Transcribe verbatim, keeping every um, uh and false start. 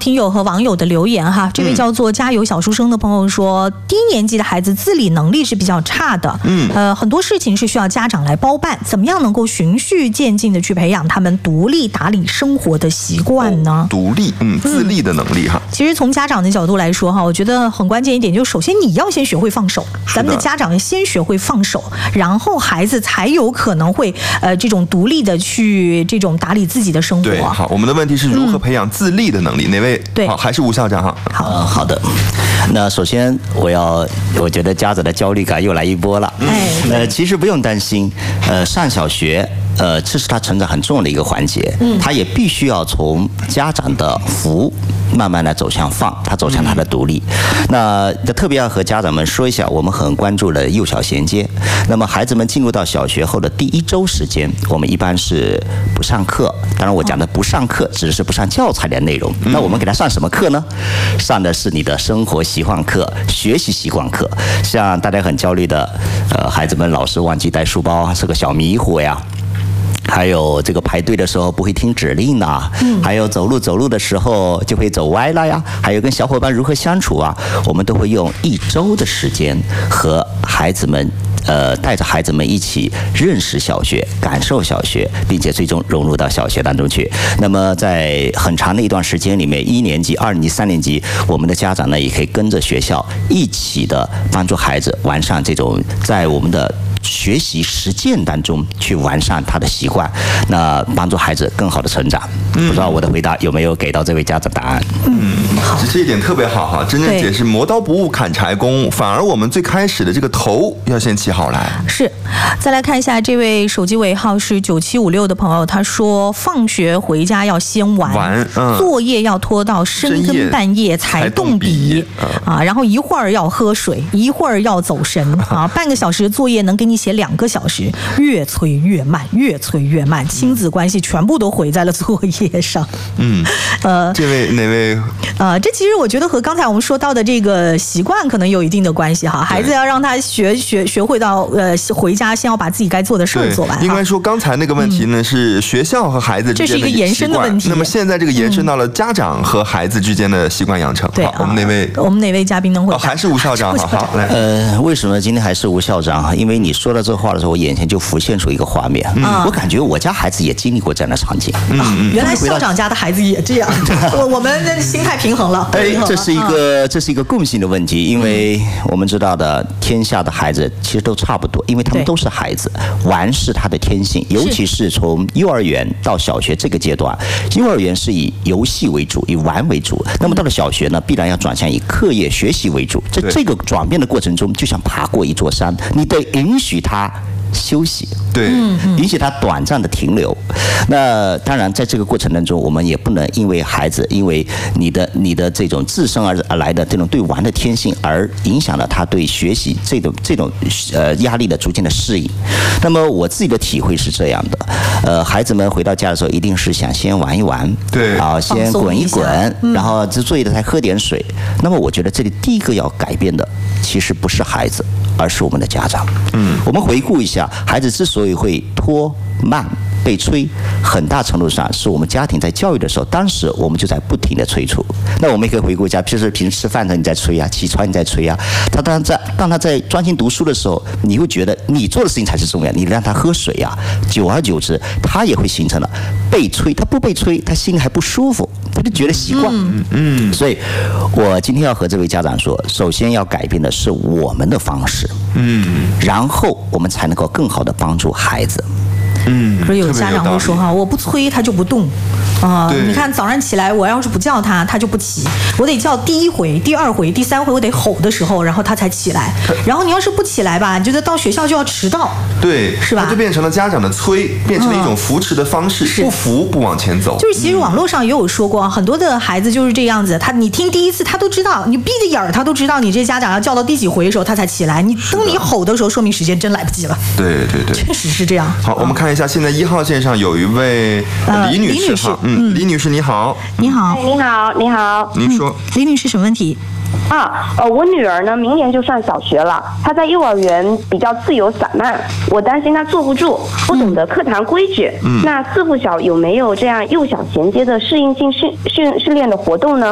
听友和网友的留言哈。这位叫做加油小书生的朋友说，低年级的孩子自理能力是比较差的，嗯，呃，很多事情是需要家长来包办，怎么样能够循序渐进的去培养他们独立打理生活的习惯呢？ 哦、独立，嗯，自立的能力哈、嗯。 其实从家长的角度来说哈，我觉得很关键一点就是，首先你要先学会放手，咱们的家长先学会放手，然后孩子才有可能会呃这种独立的去这种打理自己的生活。 对，好，我们的问题是如何培养自立的能力？嗯、哪位？ 对， 好，还是吴校长哈。 好、呃，好的。那首先我要，我觉得家长的焦虑感又来一波了。哎，呃，其实不用担心，呃，上小学。呃，这是他成长很重要的一个环节，嗯，他也必须要从家长的福慢慢的走向放，他走向他的独立。嗯、那特别要和家长们说一下，我们很关注了幼小衔接。那么孩子们进入到小学后的第一周时间，我们一般是不上课。当然，我讲的不上课，只是不上教材的内容。那我们给他上什么课呢？上的是你的生活习惯课、学习习惯课。像大家很焦虑的，呃，孩子们老是忘记带书包，是个小迷糊呀。还有这个排队的时候不会听指令呐、嗯，还有走路走路的时候就会走歪了呀，还有跟小伙伴如何相处啊，我们都会用一周的时间和孩子们，呃，带着孩子们一起认识小学，感受小学，并且最终融入到小学当中去。那么在很长的一段时间里面，一年级、二年级、三年级，我们的家长呢也可以跟着学校一起的帮助孩子完善这种在我们的学习实践当中去完善他的习惯，那帮助孩子更好的成长。嗯、不知道我的回答有没有给到这位家长答案？ 嗯，好，这一点特别好哈，真正解释磨刀不误砍柴工，反而我们最开始的这个头要先起好来。 是，再来看一下这位手机尾号是九七五六的朋友，他说放学回家要先玩，玩嗯、作业要拖到深更半夜才动笔、嗯、啊，然后一会儿要喝水，一会儿要走神啊，半个小时的作业能给你写两个小时，越催越慢，越催越慢，亲子关系全部都毁在了作业上。嗯， 呃，这位哪位？ 呃，这其实我觉得和刚才我们说到的这个习惯可能有一定的关系哈。孩子要让他学学学会到呃回家先要把自己该做的事儿做完。 应该说刚才那个问题呢、嗯、是学校和孩子之间的这是一个延伸的问题。 那么现在这个延伸到了家长和孩子之间的习惯养成。 对、 好，我们哪位？ 我们哪位嘉宾能回答？ 哦，还是吴校长。好，好，来。 呃，为什么今天还是吴校长？因为你说到这话的时候，我眼前就浮现出一个画面。嗯，我感觉我家孩子也经历过这样的场景。 嗯嗯，原来校长家的孩子也这样。我我们心态平衡了。 哎，这是一个这是一个共性的问题，因为我们知道的，天下的孩子其实都差不多，因为他们都是孩子，玩是他的天性，尤其是从幼儿园到小学这个阶段，幼儿园是以游戏为主，以玩为主，那么到了小学呢，必然要转向以课业学习为主，在这个转变的过程中，就像爬过一座山，你得允许他休息， 对， 允许他短暂的停留。那当然，在这个过程当中，我们也不能因为孩子，因为你的你的这种自身而而来的这种对玩的天性，而影响了他对学习这种这种呃压力的逐渐的适应。那么我自己的体会是这样的，呃，孩子们回到家的时候，一定是想先玩一玩， 对， 啊，先滚一滚，嗯、然后这作业的才喝点水。那么我觉得这里第一个要改变的，其实不是孩子，而是我们的家长。嗯，我们回顾一下。孩子之所以会拖慢被催，很大程度上是我们家庭在教育的时候，当时我们就在不停的催促。那我们也可以回顾一下，譬如说平时吃饭的时候你在催啊，起床你在催啊。他当然在当他在专心读书的时候，你会觉得你做的事情才是重要，你让他喝水啊，久而久之，他也会形成了被催。他不被催，他心里还不舒服，他就觉得习惯。嗯嗯。所以，我今天要和这位家长说，首先要改变的是我们的方式，嗯，然后我们才能够更好的帮助孩子。 嗯，可是有家长会说哈，我不催他就不动，啊、呃，你看早上起来，我要是不叫他，他就不起，我得叫第一回、第二回、第三回，我得吼的时候，然后他才起来。然后你要是不起来吧，你觉得到学校就要迟到， 对， 是吧？ 就变成了家长的催，变成了一种扶持的方式，嗯、不扶不往前走。 就是其实网络上也有说过，很多的孩子就是这样子，他你听第一次他都知道，你闭着眼儿他都知道你这家长要叫到第几回的时候他才起来，你等你吼的时候，说明时间真来不及了。 对对对， 确实是这样。 好，我们看一下，现在一号线上有一位呃李女士哈，嗯，李女士你好， 你好， 你好，你好， 您说， 李女士什么问题？ 啊，呃，我女儿呢，明年就上小学了。她在幼儿园比较自由散漫，我担心她坐不住，不懂得课堂规矩。嗯，那四附小有没有这样幼小衔接的适应性训训训练的活动呢？